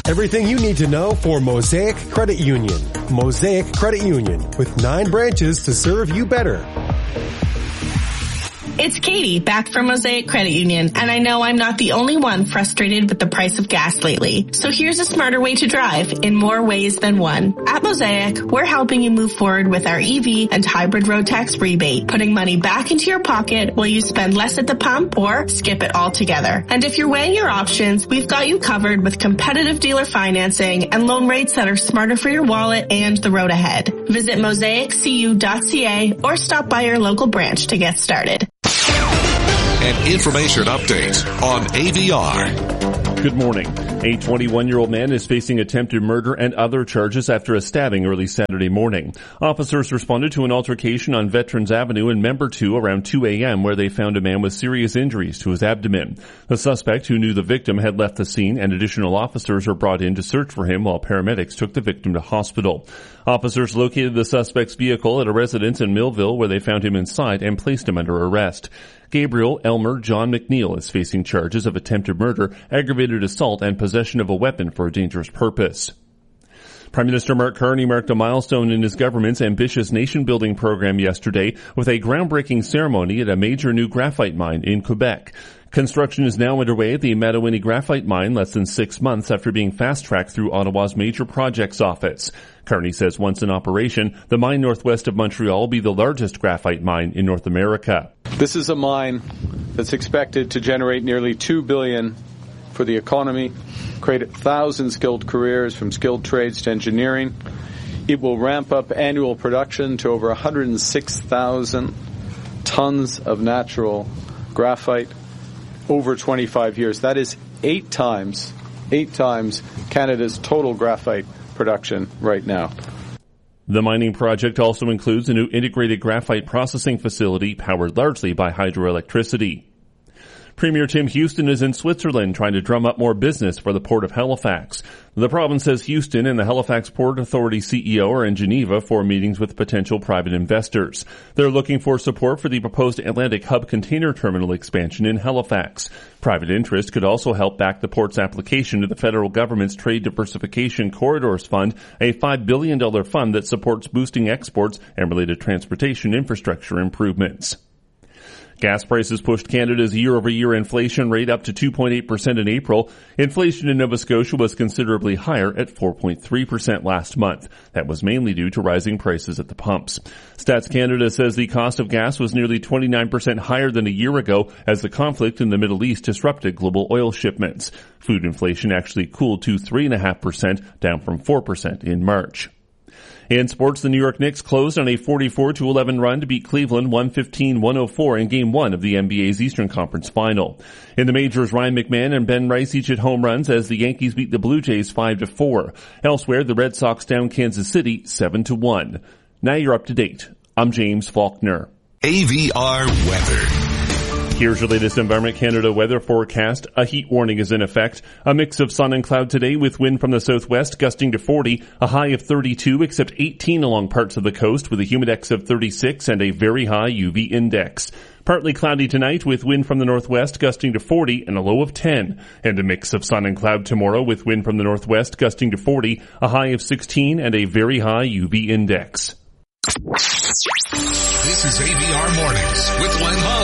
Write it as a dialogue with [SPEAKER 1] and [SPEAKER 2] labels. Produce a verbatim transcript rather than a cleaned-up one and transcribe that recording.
[SPEAKER 1] Everything you need to know for Mosaic Credit Union. Mosaic Credit Union, with nine branches to serve you better.
[SPEAKER 2] It's Katie, back from Mosaic Credit Union, and I know I'm not the only one frustrated with the price of gas lately. So here's a smarter way to drive in more ways than one. At Mosaic, we're helping you move forward with our E V and hybrid road tax rebate, putting money back into your pocket while you spend less at the pump or skip it altogether. And if you're weighing your options, we've got you covered with competitive dealer financing and loan rates that are smarter for your wallet and the road ahead. Visit mosaic c u dot c a or stop by your local branch to get started.
[SPEAKER 3] An information update on A V R.
[SPEAKER 4] Good morning. A twenty-one-year-old man is facing attempted murder and other charges after a stabbing early Saturday morning. Officers responded to an altercation on Veterans Avenue in Member two around two a.m. where they found a man with serious injuries to his abdomen. The suspect, who knew the victim, had left the scene, and additional officers were brought in to search for him while paramedics took the victim to hospital. Officers located the suspect's vehicle at a residence in Millville where they found him inside and placed him under arrest. Gabriel Elmer John McNeil is facing charges of attempted murder, aggravated assault, and possession of a weapon for a dangerous purpose. Prime Minister Mark Carney marked a milestone in his government's ambitious nation-building program yesterday with a groundbreaking ceremony at a major new graphite mine in Quebec. Construction is now underway at the Madawinie Graphite Mine less than six months after being fast-tracked through Ottawa's Major Projects Office. Carney says once in operation, the mine northwest of Montreal will be the largest graphite mine in North America.
[SPEAKER 5] This is a mine that's expected to generate nearly two billion dollars for the economy, create a thousand skilled careers from skilled trades to engineering. It will ramp up annual production to over one hundred six thousand tons of natural graphite over twenty-five years. That is eight times, eight times Canada's total graphite production right now.
[SPEAKER 4] The mining project also includes a new integrated graphite processing facility powered largely by hydroelectricity. Premier Tim Houston is in Switzerland trying to drum up more business for the Port of Halifax. The province says Houston and the Halifax Port Authority C E O are in Geneva for meetings with potential private investors. They're looking for support for the proposed Atlantic Hub container terminal expansion in Halifax. Private interest could also help back the port's application to the federal government's Trade Diversification Corridors Fund, a five billion dollars fund that supports boosting exports and related transportation infrastructure improvements. Gas prices pushed Canada's year-over-year inflation rate up to two point eight percent in April. Inflation in Nova Scotia was considerably higher at four point three percent last month. That was mainly due to rising prices at the pumps. Stats Canada says the cost of gas was nearly twenty-nine percent higher than a year ago as the conflict in the Middle East disrupted global oil shipments. Food inflation actually cooled to three point five percent, down from four percent in March. In sports, the New York Knicks closed on a forty-four to eleven run to beat Cleveland one fifteen to one oh four in Game one of the N B A's Eastern Conference Final. In the majors, Ryan McMahon and Ben Rice each hit home runs as the Yankees beat the Blue Jays five to four. Elsewhere, the Red Sox down Kansas City seven to one. Now you're up to date. I'm James Faulkner.
[SPEAKER 3] A V R weather.
[SPEAKER 4] Here's your latest Environment Canada weather forecast. A heat warning is in effect. A mix of sun and cloud today with wind from the southwest gusting to forty, a high of thirty-two except eighteen along parts of the coast with a humidex of thirty-six and a very high U V index. Partly cloudy tonight with wind from the northwest gusting to forty and a low of ten. And a mix of sun and cloud tomorrow with wind from the northwest gusting to forty, a high of sixteen and a very high U V index.
[SPEAKER 3] This is A V R Mornings with Len Holland.